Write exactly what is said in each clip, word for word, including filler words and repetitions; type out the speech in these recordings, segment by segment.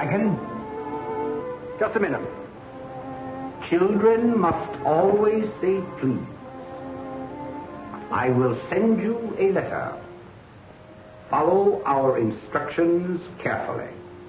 dragon. Just a minute. Children must always say please. I will send you a letter. Follow our instructions carefully.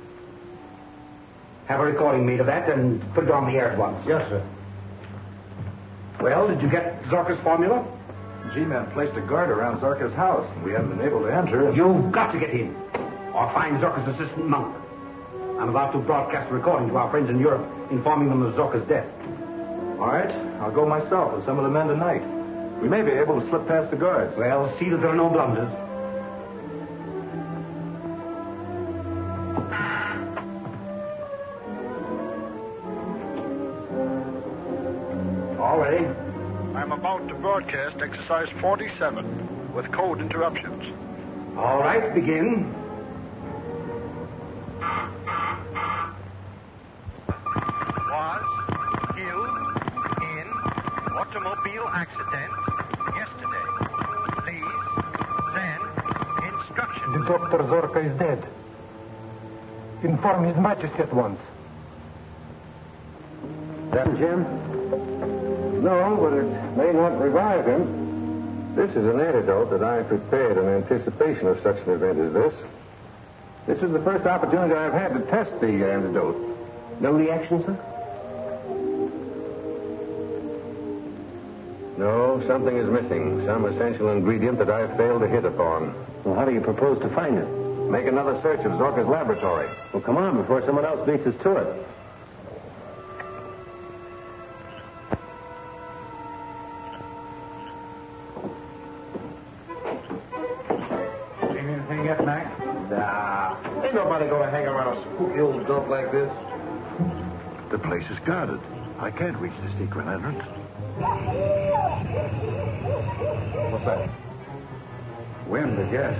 Have a recording made of that and put it on the air at once. Yes, sir. Well, did you get Zorka's formula? G-Man placed a guard around Zorka's house, and we haven't been able to enter. You've got to get in, or find Zorka's assistant monk. I'm about to broadcast a recording to our friends in Europe, informing them of Zorka's death. All right, I'll go myself with some of the men tonight. We may be able to slip past the guards. Well, see that there are no blunders. All ready? I'm about to broadcast exercise forty-seven with code interruptions. All right, begin. Was killed in automobile accident yesterday. Please send instructions. The Doctor Zorka is dead. Inform His Majesty at once. That Jim? No, but it may not revive him. This is an antidote that I prepared in anticipation of such an event as this. This is the first opportunity I've had to test the antidote. No reaction, sir? No, something is missing. Some essential ingredient that I've failed to hit upon. Well, how do you propose to find it? Make another search of Zorka's laboratory. Well, come on, before someone else beats us to it. Seen anything yet, Mac? Nah. Ain't nobody gonna hang around a spooky old dump like this. The place is guarded. I can't reach the secret entrance. What's that? Wind, I guess.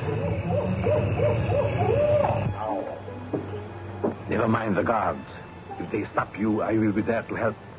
Never mind the guards. If they stop you, I will be there to help.